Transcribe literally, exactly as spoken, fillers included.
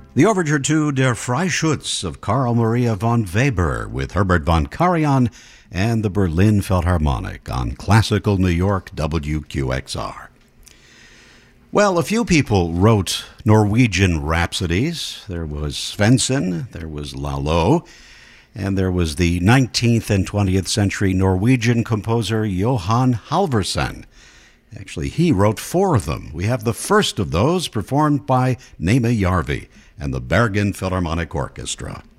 The overture to Der Freischütz of Karl Maria von Weber with Herbert von Karajan and the Berlin Philharmonic on Classical New York W Q X R. Well, a few people wrote Norwegian rhapsodies. There was Svensson, there was Lalo, and there was the nineteenth and twentieth century Norwegian composer Johan Halvorsen. Actually, he wrote four of them. We have the first of those performed by Nema Järvi and the Bergen Philharmonic Orchestra.